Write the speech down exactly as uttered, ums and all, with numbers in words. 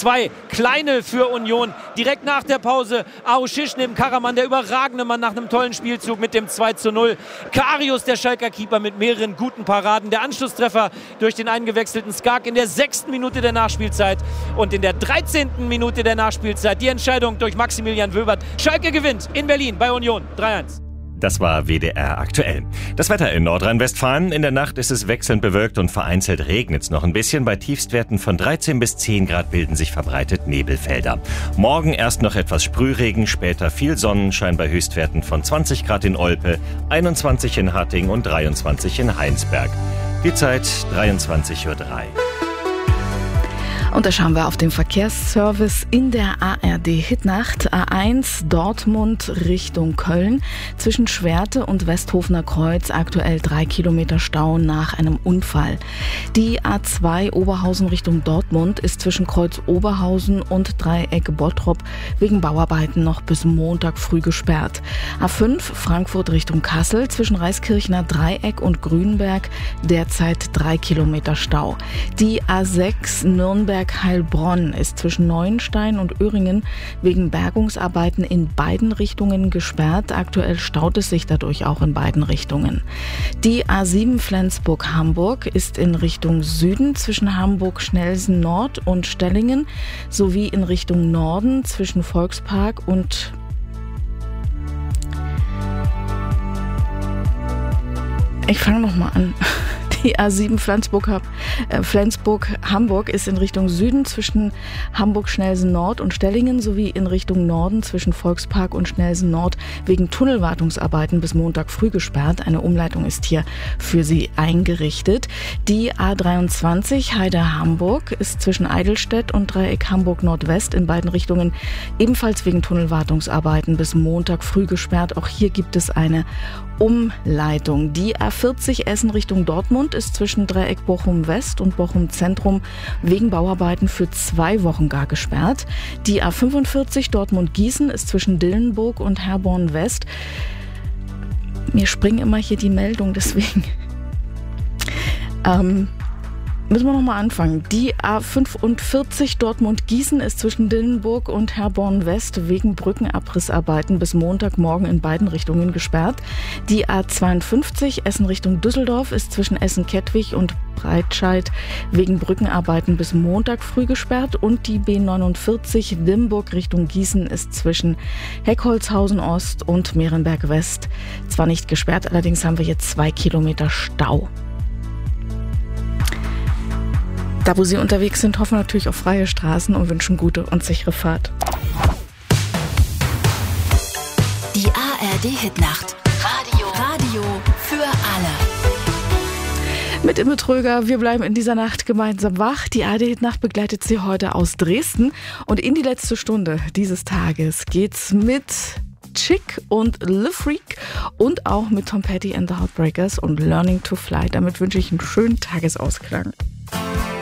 Zwei kleine für Union. Direkt nach der Pause Aouchiche neben Karaman, der überragende Mann nach einem tollen Spielzug mit dem zwei zu null. Karius, der Schalker Keeper, mit mehreren guten Paraden. Der Anschlusstreffer durch den eingewechselten Skak in der sechsten Minute der Nachspielzeit. Und in der dreizehnten Minute der Nachspielzeit die Entscheidung durch Maximilian Wöbert. Schalke gewinnt in Berlin bei Union drei eins. Das war W D R aktuell. Das Wetter in Nordrhein-Westfalen. In der Nacht ist es wechselnd bewölkt und vereinzelt regnet es noch ein bisschen. Bei Tiefstwerten von dreizehn bis zehn Grad bilden sich verbreitet Nebelfelder. Morgen erst noch etwas Sprühregen, später viel Sonnenschein bei Höchstwerten von zwanzig Grad in Olpe, einundzwanzig in Hatting und dreiundzwanzig in Heinsberg. Die Zeit dreiundzwanzig Uhr drei. Und da schauen wir auf den Verkehrsservice in der A R D-Hitnacht. A eins Dortmund Richtung Köln. Zwischen Schwerte und Westhofener Kreuz aktuell drei Kilometer Stau nach einem Unfall. Die A zwei Oberhausen Richtung Dortmund ist zwischen Kreuz Oberhausen und Dreieck Bottrop wegen Bauarbeiten noch bis Montag früh gesperrt. A fünf Frankfurt Richtung Kassel zwischen Reiskirchner Dreieck und Grünberg derzeit drei Kilometer Stau. Die A sechs Nürnberg Heilbronn ist zwischen Neuenstein und Öhringen wegen Bergungsarbeiten in beiden Richtungen gesperrt. Aktuell staut es sich dadurch auch in beiden Richtungen. Die A sieben Flensburg-Hamburg ist in Richtung Süden zwischen Hamburg-Schnelsen Nord und Stellingen sowie in Richtung Norden zwischen Volkspark und Ich fange nochmal an. Die A sieben Flensburg, äh, Flensburg-Hamburg ist in Richtung Süden zwischen Hamburg-Schnelsen Nord und Stellingen sowie in Richtung Norden zwischen Volkspark und Schnelsen Nord wegen Tunnelwartungsarbeiten bis Montag früh gesperrt. Eine Umleitung ist hier für Sie eingerichtet. Die A dreiundzwanzig Heide-Hamburg ist zwischen Eidelstedt und Dreieck Hamburg-Nordwest in beiden Richtungen ebenfalls wegen Tunnelwartungsarbeiten bis Montag früh gesperrt. Auch hier gibt es eine Umleitung. Die A vierzig Essen Richtung Dortmund ist zwischen Dreieck Bochum-West und Bochum-Zentrum wegen Bauarbeiten für zwei Wochen gar gesperrt. Die A fünfundvierzig Dortmund-Gießen ist zwischen Dillenburg und Herborn-West. Mir springen immer hier die Meldungen, deswegen ähm, müssen wir nochmal anfangen. Die A fünfundvierzig Dortmund-Gießen ist zwischen Dillenburg und Herborn-West wegen Brückenabrissarbeiten bis Montagmorgen in beiden Richtungen gesperrt. Die A zweiundfünfzig Essen Richtung Düsseldorf ist zwischen Essen-Kettwig und Breitscheid wegen Brückenarbeiten bis Montag früh gesperrt. Und die B neunundvierzig Limburg Richtung Gießen ist zwischen Heckholzhausen Ost und Mehrenberg West zwar nicht gesperrt, allerdings haben wir jetzt zwei Kilometer Stau. Da, wo Sie unterwegs sind, hoffen wir natürlich auf freie Straßen und wünschen gute und sichere Fahrt. Die A R D-Hitnacht. Radio. Radio für alle. Mit Imme Tröger, wir bleiben in dieser Nacht gemeinsam wach. Die A R D-Hitnacht begleitet Sie heute aus Dresden. Und in die letzte Stunde dieses Tages geht's mit Chick und Le Freak und auch mit Tom Petty and the Heartbreakers und Learning to Fly. Damit wünsche ich einen schönen Tagesausklang.